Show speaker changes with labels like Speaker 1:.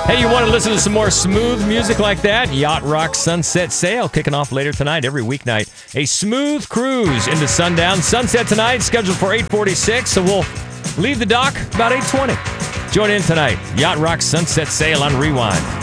Speaker 1: Hey, you want to listen to some more smooth music like that? Yacht Rock Sunset Sail kicking off later tonight, every weeknight. A smooth cruise into sundown. Sunset tonight, scheduled for 8:46, so we'll leave the dock about 8:20. Join in tonight. Yacht Rock Sunset Sail on Rewind.